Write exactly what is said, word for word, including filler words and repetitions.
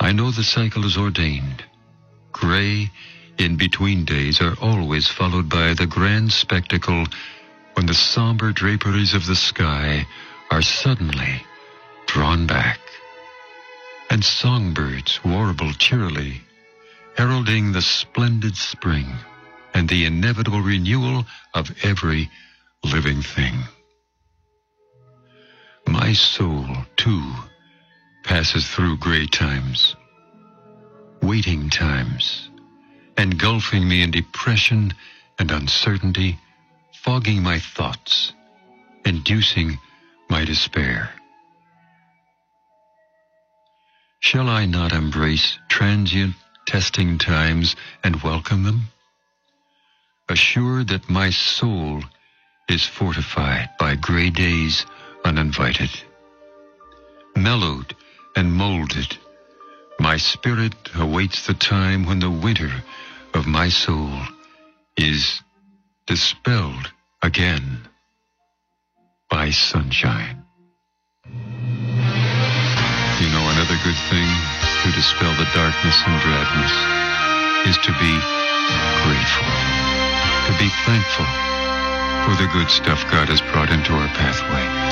I know the cycle is ordained. Gray in-between days are always followed by the grand spectacle when the somber draperies of the sky are suddenly drawn back, and songbirds warble cheerily, heralding the splendid spring and the inevitable renewal of every living thing. My soul, too, passes through gray times, waiting times, engulfing me in depression and uncertainty, fogging my thoughts, inducing my despair. Shall I not embrace transient testing times and welcome them? Assured that my soul is fortified by gray days uninvited. Mellowed and molded, my spirit awaits the time when the winter of my soul is dispelled again by sunshine. You know, another good thing to dispel the darkness and drabness is to be grateful, to be thankful for the good stuff God has brought into our pathway.